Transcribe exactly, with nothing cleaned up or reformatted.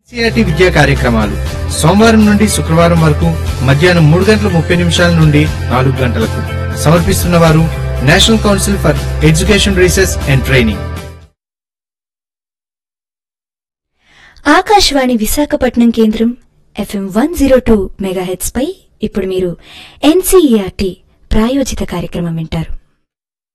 NCERT విద్యా కార్యక్రమాలు సోమవారం నుండి శుక్రవారం వరకు మధ్యాహ్నం మూడు గంటల ముప్పై నిమిషాల నుండి నాలుగు గంటలకు సమర్పిస్తున్న వారు national council for education research and training. Akashvani Visakhapatnam కేంద్రం FM one zero two megahertz పై ఇప్పుడు మీరు ఎన్సీఈఆర్టీ ప్రాయోజిత కార్యక్రమం వింటారు.